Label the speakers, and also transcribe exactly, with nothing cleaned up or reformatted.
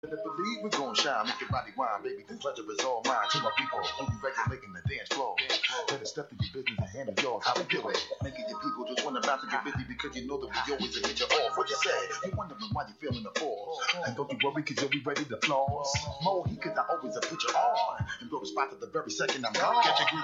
Speaker 1: Better believe we're gon' shine, make your body whine, baby. The pleasure is all mine. To my people who be regulating the dance floor. Better step to your business and handle yours. How we do it? Making your people just wanna bounce and get busy because you know that we always hit you off. What you say? You wondering why you feeling the force. And don't you worry cause you'll be ready to floss. More heat cause I always put you on. And go to spot at the very second I'm gone. Get your groove